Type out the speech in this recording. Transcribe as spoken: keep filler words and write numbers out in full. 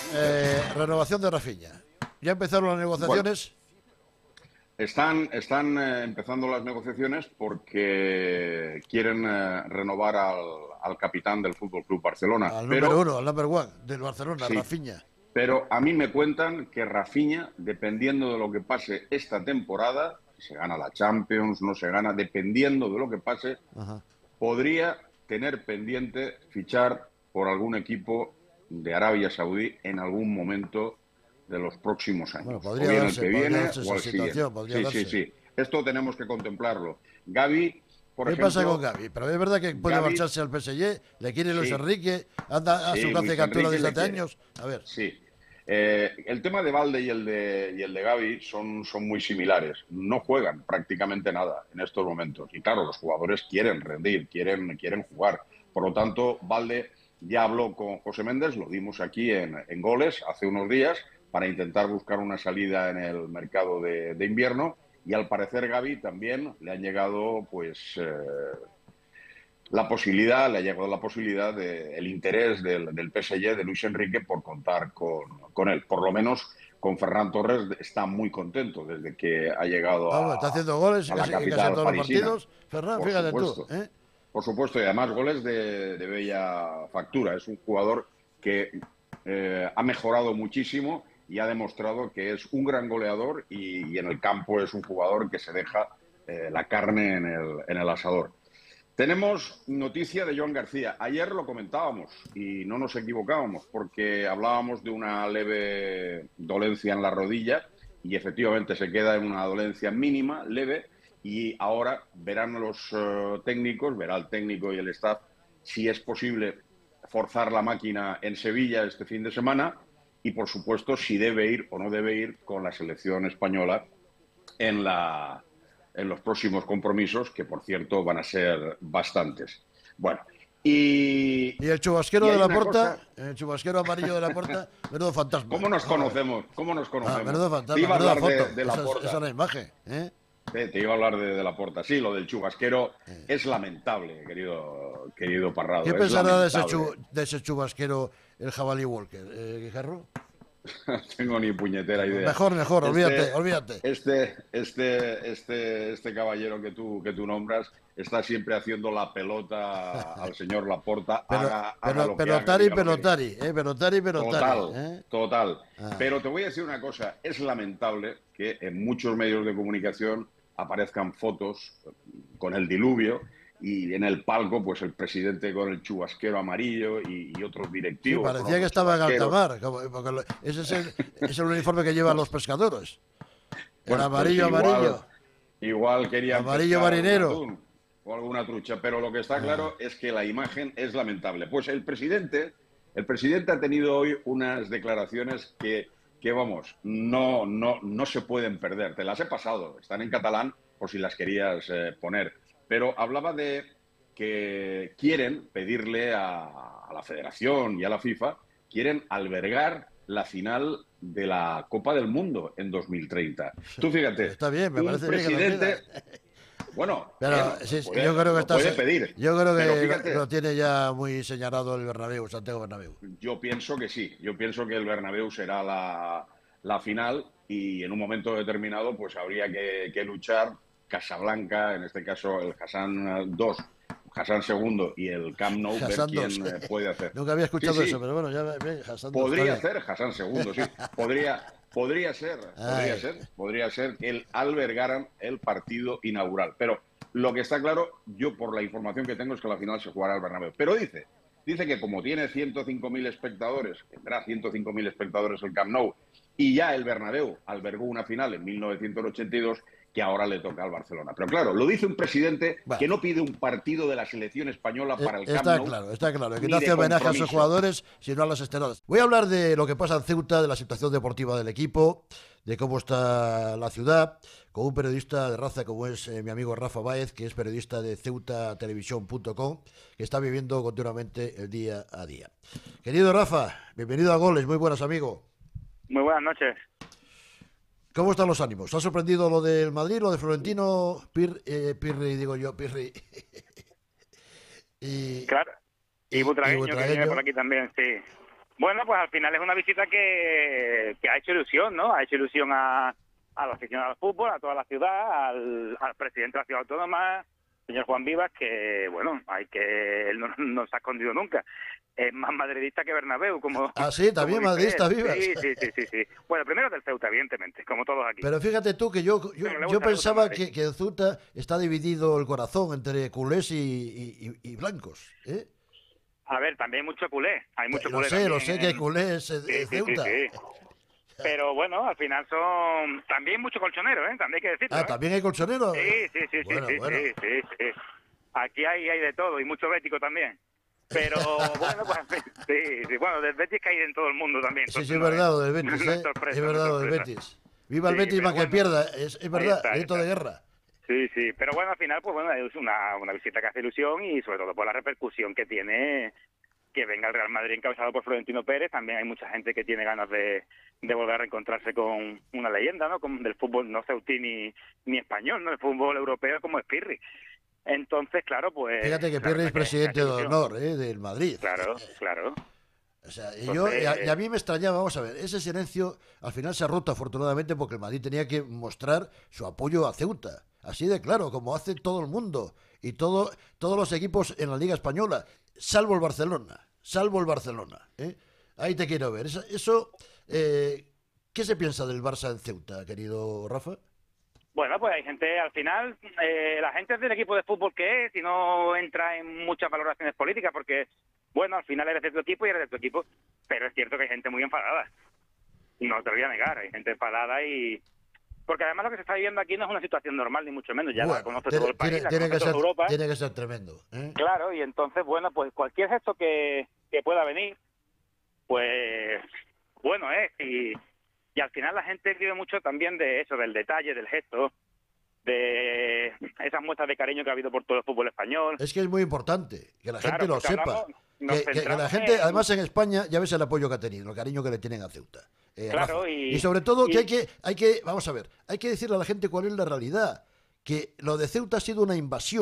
eh, renovación de Rafinha. ¿Ya empezaron las negociaciones? Bueno, están están eh, empezando las negociaciones porque quieren eh, renovar al, al capitán del Fútbol Club Barcelona. Al número Pero uno, al number one del Barcelona, sí, Rafinha. pero a mí me cuentan que Rafinha, dependiendo de lo que pase esta temporada, si se gana la Champions, no se gana, dependiendo de lo que pase, Ajá. podría tener pendiente fichar por algún equipo de Arabia Saudí en algún momento de los próximos años. Bueno, O podría bien darse, el que podría viene darse o esa el siguiente. situación, podría Sí, darse. sí, sí. Esto tenemos que contemplarlo. Gavi, por ¿Qué ejemplo... pasa con Gavi? Pero es verdad que puede Gavi, marcharse al P S G, le quiere Luis sí, Enrique, anda a sí, su caza y Luis captura Enrique desde le hace quiere. años. A ver. Sí. Eh, el tema de Valde y el de, y el de Gavi son, son muy similares. No juegan prácticamente nada en estos momentos. Y claro, los jugadores quieren rendir, quieren, quieren jugar. Por lo tanto, Valde ya habló con José Méndez, lo dimos aquí en, en Goles hace unos días, para intentar buscar una salida en el mercado de, de invierno. Y al parecer Gavi también le han llegado, pues... Eh, la posibilidad, le ha llegado la posibilidad de el interés del, del P S G, de Luis Enrique, por contar con, con él. Por lo menos con Ferran Torres está muy contento desde que ha llegado Ah, bueno, está a, haciendo goles a la casi, en casi capital todos los parisina. partidos. Ferran, Por fíjate tú. supuesto, ¿eh? por supuesto, y además goles de, de bella factura. Es un jugador que eh, ha mejorado muchísimo y ha demostrado que es un gran goleador y, y en el campo es un jugador que se deja eh, la carne en el, en el asador. Tenemos noticia de Joan García. Ayer lo comentábamos y no nos equivocábamos porque hablábamos de una leve dolencia en la rodilla y efectivamente se queda en una dolencia mínima, leve, y ahora verán los uh, técnicos, verá el técnico y el staff si es posible forzar la máquina en Sevilla este fin de semana y, por supuesto, si debe ir o no debe ir con la selección española en la... en los próximos compromisos, que por cierto van a ser bastantes. Bueno, y, Y el chubasquero y de hay la una Porta, cosa... el chubasquero amarillo de la Porta, menudo fantasma. ¿Cómo nos Vamos a ver. conocemos? ¿Cómo nos Ah, conocemos? menudo Te fantasma, iba a menuda hablar de, foto. de la Esa es, esa es Porta. la imagen. ¿eh? Te, te iba a hablar de, de la Porta. Sí, lo del chubasquero es lamentable, querido, querido ¿Qué Parrado. Es pensará de ese, lamentable. chu, de ese chubasquero el jabalí Walker, eh, Guijarro? No tengo ni puñetera idea. Mejor, mejor, olvídate, Este, olvídate. este, este, este, este caballero que tú, que tú nombras está siempre haciendo la pelota al señor Laporta, Pero, haga, haga pero, lo que haga, pelotari, diga lo que diga. pelotari, eh, pelotari, pelotari. Total, ¿eh? total. Ah. Pero te voy a decir una cosa, es lamentable que en muchos medios de comunicación aparezcan fotos con el diluvio y en el palco, pues el presidente con el chubasquero amarillo y, y otros Sí, directivos con parecía que otros estaba en alta chubasqueros. mar, como- porque lo- ese es el, es el uniforme que llevan los pescadores. El Bueno, pues amarillo, igual, amarillo, igual querían amarillo pescar algún marinero. atún o alguna trucha, pero lo que está Ah. claro es que la imagen es lamentable. Pues el presidente, el presidente ha tenido hoy unas declaraciones que, que vamos, no, no, no se pueden perder. Te las he pasado, están en catalán por si las querías eh, poner. Pero hablaba de que quieren pedirle a, a la Federación y a la FIFA, quieren albergar la final de la Copa del Mundo en dos mil treinta. Tú fíjate, Está bien, me un parece bien que lo presidente, pida. bueno, Pero bien, lo sí, puede, yo creo que lo está, puede pedir, yo creo pero que lo, fíjate, lo tiene ya muy señalado el Bernabéu, Santiago Bernabéu. yo pienso que sí, yo pienso que el Bernabéu será la, la final y en un momento determinado pues habría que, que luchar Casablanca, en este caso el Hassan dos, Hassan segundo y el Camp Nou, ver Hassan dos. quién eh, puede hacer. Nunca había Sí, escuchado eso, sí, pero bueno, ya ve, Hassan dos, está podría bien. ser Hassan segundo, sí. Podría, podría ser, podría Ay, ser, podría ser que el albergaran el partido inaugural. Pero lo que está claro, yo por la información que tengo es que la final se jugará al Bernabéu. Pero dice, dice que como tiene ciento cinco mil espectadores, tendrá ciento cinco mil espectadores el Camp Nou, y ya el Bernabéu albergó una final en mil novecientos ochenta y dos, que ahora le toca al Barcelona. Pero claro, lo dice un presidente bueno, que no pide un partido de la selección española eh, para el Camp está Nou, claro, está claro. Que no ni hace de homenaje a sus compromiso. jugadores, sino a las esteladas. Voy a hablar de lo que pasa en Ceuta, de la situación deportiva del equipo, de cómo está la ciudad, con un periodista de raza como es eh, mi amigo Rafa Báez, que es periodista de ceuta televisión punto com, que está viviendo continuamente el día a día. Querido Rafa, bienvenido a Goles, muy buenas, amigo. Muy buenas noches. ¿Cómo están los ánimos? ¿Te ha sorprendido lo del Madrid, lo de Florentino, Pir, eh, Pirri, digo yo, Pirri? y, Claro. Y y- y Butragueño, que Butragueño. viene por aquí también, sí. Bueno, pues al final es una visita que, que ha hecho ilusión, ¿no? Ha hecho ilusión a, a los aficionados al fútbol, a toda la ciudad, al, al presidente de la ciudad autónoma, señor Juan Vivas, que, bueno, hay que él no, no se ha escondido nunca. Es más madridista que Bernabéu, como... Ah, sí, también como dice madridista él. Vivas. Sí, sí, sí, sí, sí. Bueno, primero del Ceuta, evidentemente, como todos aquí. Pero fíjate tú que yo, yo, Pero le yo gusta, le gusta pensaba Madrid. que, que en Ceuta está dividido el corazón entre culés y, y- y- y blancos, ¿eh? A ver, también hay mucho culé. Hay mucho Lo culé sé, lo también sé que hay en- culés en, Sí, en sí, sí, Ceuta. sí. Pero bueno, al final son también mucho colchonero, ¿eh? También hay que decirlo, Ah, ¿eh? ¿también hay colchoneros? Sí, sí, sí, Bueno, sí, sí, bueno. sí, sí, sí. Aquí hay, hay de todo y mucho bético también. Pero bueno, pues sí, sí, bueno, del Betis que hay en todo el mundo también. Sí, sí, entonces es no verdad lo del no Betis, es ¿eh? sorpresa, Es no verdad lo del sorpresa. Betis. Viva el Sí, Betis pero más que bueno, pierda, es, es ahí verdad, está, ahí grito de está. guerra. Sí, sí, pero bueno, al final, pues bueno, es una, una visita que hace ilusión y sobre todo por la repercusión que tiene que venga el Real Madrid encabezado por Florentino Pérez. También hay mucha gente que tiene ganas de, de volver a reencontrarse con una leyenda, ¿no? Como del fútbol no ceutí ni, ni español, ¿no? El fútbol europeo como es Pirri. Entonces, claro, pues... Fíjate que la Pirri verdad es que presidente hace de ilusión. honor, ¿eh? Del Madrid. Claro, claro. O sea, y, yo, y, a, y a Entonces, mí me extrañaba, vamos a ver, ese silencio al final se ha roto afortunadamente porque el Madrid tenía que mostrar su apoyo a Ceuta. Así de claro, como hace todo el mundo y todo, todos los equipos en la Liga Española, salvo el Barcelona, salvo el Barcelona. ¿eh? Ahí te quiero ver. Eso, eso eh, ¿qué se piensa del Barça en Ceuta, querido Rafa? bueno, pues hay gente, al final, eh, la gente es del equipo de fútbol que es y no entra en muchas valoraciones políticas porque, bueno, al final eres de tu equipo y eres de tu equipo, pero es cierto que hay gente muy enfadada. No te lo voy a negar, hay gente enfadada y... Porque además lo que se está viviendo aquí no es una situación normal, ni mucho menos, ya la Bueno, conoce tiene, todo el país, tiene- la tiene conoce que toda ser, Europa. tiene que ser tremendo. ¿eh? Claro, y entonces, bueno, pues cualquier gesto que, que pueda venir, pues bueno, ¿eh? Y, y al final la gente vive mucho también de eso, del detalle, del gesto, de esas muestras de cariño que ha habido por todo el fútbol español. Es que es muy importante que la Claro, gente lo porque sepa. hablamos- nos Que, que- que la centramos gente, en- además en España, ya ves el apoyo que ha tenido, el cariño que le tienen a Ceuta. eh, Claro, Rafa. y- y sobre todo y- que hay que, hay que, vamos a ver, hay que decirle a la gente cuál es la realidad, que lo de Ceuta ha sido una invasión.